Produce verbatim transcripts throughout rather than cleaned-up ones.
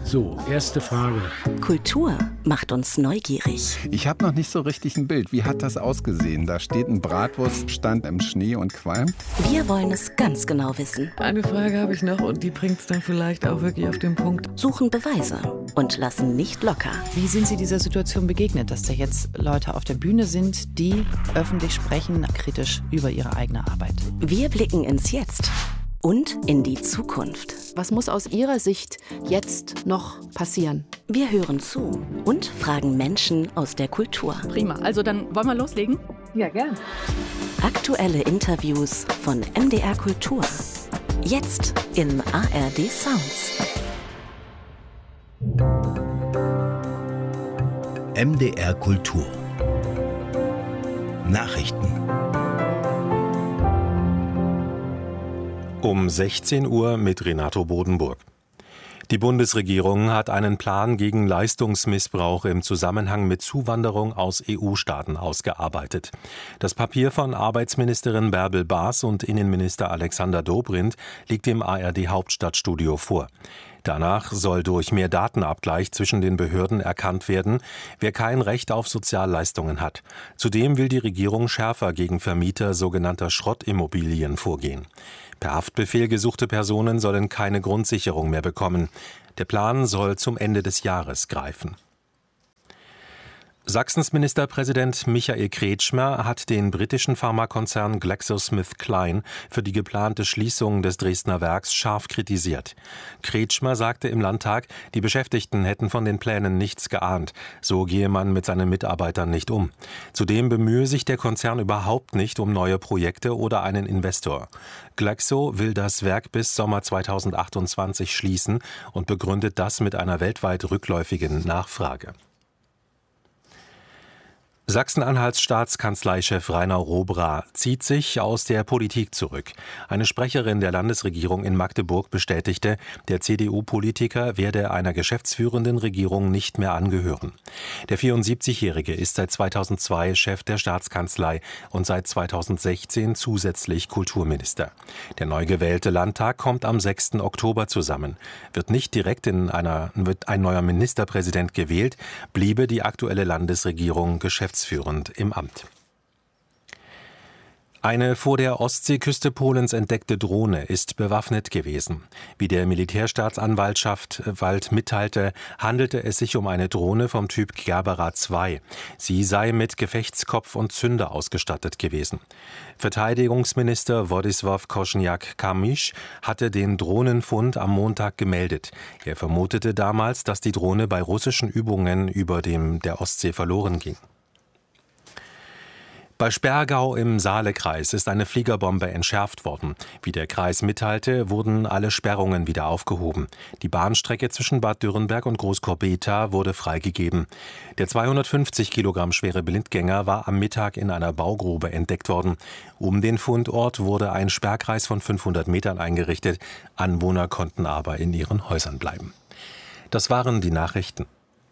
So, erste Frage. Kultur macht uns neugierig. Ich habe noch nicht so richtig ein Bild. Wie hat das ausgesehen? Da steht ein Bratwurststand im Schnee und qualmt. Wir wollen es ganz genau wissen. Eine Frage habe ich noch und die bringt es dann vielleicht auch wirklich auf den Punkt. Suchen Beweise und lassen nicht locker. Wie sind Sie dieser Situation begegnet, dass da jetzt Leute auf der Bühne sind, die öffentlich sprechen, kritisch über ihre eigene Arbeit? Wir blicken ins Jetzt und in die Zukunft. Was muss aus Ihrer Sicht jetzt noch passieren? Wir hören zu und fragen Menschen aus der Kultur. Prima, also dann wollen wir loslegen? Ja, gern. Aktuelle Interviews von M D R Kultur. Jetzt in A R D Sounds. M D R Kultur. Nachrichten. Um sechzehn Uhr mit Renato Bodenburg. Die Bundesregierung hat einen Plan gegen Leistungsmissbrauch im Zusammenhang mit Zuwanderung aus E U-Staaten ausgearbeitet. Das Papier von Arbeitsministerin Bärbel Baas und Innenminister Alexander Dobrindt liegt im A R D-Hauptstadtstudio vor. Danach soll durch mehr Datenabgleich zwischen den Behörden erkannt werden, wer kein Recht auf Sozialleistungen hat. Zudem will die Regierung schärfer gegen Vermieter sogenannter Schrottimmobilien vorgehen. Per Haftbefehl gesuchte Personen sollen keine Grundsicherung mehr bekommen. Der Plan soll zum Ende des Jahres greifen. Sachsens Ministerpräsident Michael Kretschmer hat den britischen Pharmakonzern GlaxoSmithKline für die geplante Schließung des Dresdner Werks scharf kritisiert. Kretschmer sagte im Landtag, die Beschäftigten hätten von den Plänen nichts geahnt. So gehe man mit seinen Mitarbeitern nicht um. Zudem bemühe sich der Konzern überhaupt nicht um neue Projekte oder einen Investor. Glaxo will das Werk bis Sommer zweitausendachtundzwanzig schließen und begründet das mit einer weltweit rückläufigen Nachfrage. Sachsen-Anhalts Staatskanzleichef Rainer Robra zieht sich aus der Politik zurück. Eine Sprecherin der Landesregierung in Magdeburg bestätigte, der C D U-Politiker werde einer geschäftsführenden Regierung nicht mehr angehören. Der vierundsiebzigjährige ist seit zweitausendzwei Chef der Staatskanzlei und seit zweitausendsechzehn zusätzlich Kulturminister. Der neu gewählte Landtag kommt am sechsten Oktober zusammen. Wird nicht direkt in einer, wird ein neuer Ministerpräsident gewählt, bliebe die aktuelle Landesregierung geschäftsführend im Amt. Eine vor der Ostseeküste Polens entdeckte Drohne ist bewaffnet gewesen. Wie der Militärstaatsanwaltschaft Wald mitteilte, handelte es sich um eine Drohne vom Typ Gerbera zwei. Sie sei mit Gefechtskopf und Zünder ausgestattet gewesen. Verteidigungsminister Władysław Kosiniak-Kamysz hatte den Drohnenfund am Montag gemeldet. Er vermutete damals, dass die Drohne bei russischen Übungen über dem der Ostsee verloren ging. Bei Sperrgau im Saalekreis ist eine Fliegerbombe entschärft worden. Wie der Kreis mitteilte, wurden alle Sperrungen wieder aufgehoben. Die Bahnstrecke zwischen Bad Dürrenberg und Großkorbetha wurde freigegeben. Der zweihundertfünfzig Kilogramm schwere Blindgänger war am Mittag in einer Baugrube entdeckt worden. Um den Fundort wurde ein Sperrkreis von fünfhundert Metern eingerichtet. Anwohner konnten aber in ihren Häusern bleiben. Das waren die Nachrichten.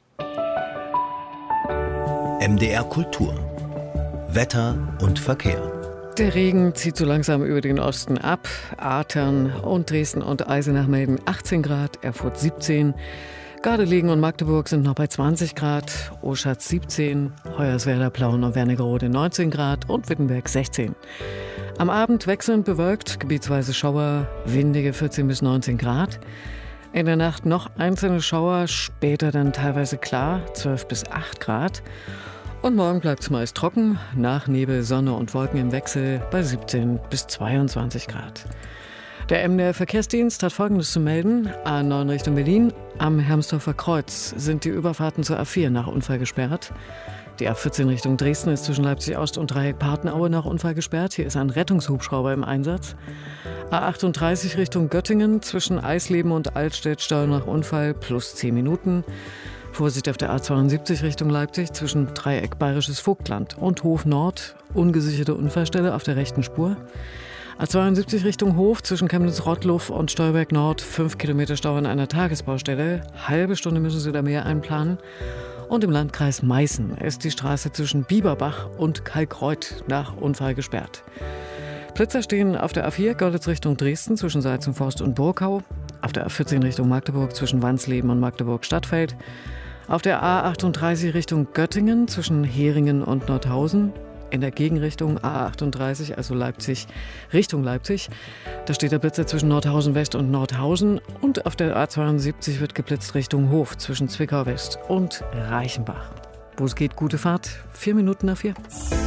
M D R Kultur. Wetter und Verkehr. Der Regen zieht so langsam über den Osten ab. Athern und Dresden und Eisenach melden achtzehn Grad, Erfurt siebzehn. Gardelegen und Magdeburg sind noch bei zwanzig Grad, Oschatz siebzehn, Hoyerswerda, Plauen und Wernigerode neunzehn Grad und Wittenberg sechzehn. Am Abend wechselnd bewölkt, gebietsweise Schauer, windige vierzehn bis neunzehn Grad. In der Nacht noch einzelne Schauer, später dann teilweise klar, zwölf bis acht Grad. Und morgen bleibt es meist trocken, nach Nebel, Sonne und Wolken im Wechsel bei siebzehn bis zweiundzwanzig Grad. Der M D R-Verkehrsdienst hat Folgendes zu melden. A neun Richtung Berlin. Am Hermsdorfer Kreuz sind die Überfahrten zur A vier nach Unfall gesperrt. Die A vierzehn Richtung Dresden ist zwischen Leipzig-Ost und Dreieck-Partenaue nach Unfall gesperrt. Hier ist ein Rettungshubschrauber im Einsatz. A achtunddreißig Richtung Göttingen zwischen Eisleben und Altstedt Stau nach Unfall plus zehn Minuten. Vorsicht auf der A zweiundsiebzig Richtung Leipzig zwischen Dreieck Bayerisches Vogtland und Hof Nord. Ungesicherte Unfallstelle auf der rechten Spur. A zweiundsiebzig Richtung Hof zwischen Chemnitz-Rottluff und Stolberg Nord. Fünf Kilometer Stau an einer Tagesbaustelle. Halbe Stunde müssen Sie da mehr einplanen. Und im Landkreis Meißen ist die Straße zwischen Bieberbach und Kalkreuth nach Unfall gesperrt. Blitzer stehen auf der A vier Görlitz Richtung Dresden zwischen Salzenforst und Burkau. Auf der A vierzehn Richtung Magdeburg zwischen Wansleben und Magdeburg-Stadtfeld. Auf der A achtunddreißig Richtung Göttingen zwischen Heringen und Nordhausen. In der Gegenrichtung A achtunddreißig, also Leipzig, Richtung Leipzig. Da steht der Blitzer zwischen Nordhausen West und Nordhausen. Und auf der A zweiundsiebzig wird geblitzt Richtung Hof zwischen Zwickau West und Reichenbach. Wo es geht, gute Fahrt. Vier Minuten nach vier.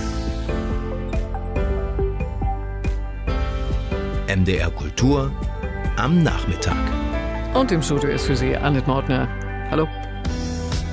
M D R Kultur am Nachmittag. Und im Studio ist für Sie Annette Mautner. Hallo.